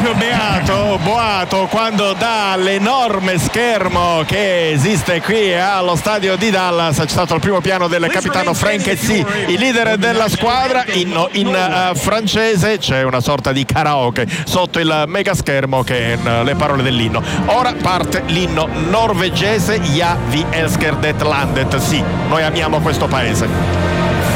proprio boato quando dall'enorme schermo che esiste qui allo stadio di Dallas c'è stato il primo piano del capitano Franchesi, il leader della squadra. In francese c'è una sorta di karaoke sotto il mega schermo che è le parole dell'inno. Ora parte l'inno norvegese, Ja vi elsker det landet. Sì, noi amiamo questo paese.